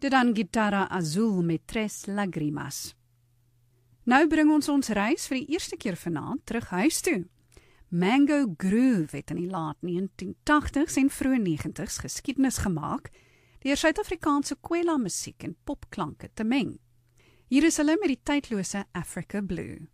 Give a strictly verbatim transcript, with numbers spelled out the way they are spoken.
Dit dan Guitarra Azul met Tres Lagrimas. Nou bring ons ons reis vir die eerste keer vanaand terug huis toe. Mango Groove het in die laat negentien tagtigs en vroeë negentigs geskiedenis gemaak deur Suid-Afrikaanse kwela musiek en popklanke te meng. Hier is hulle met die tydlose Africa Blue.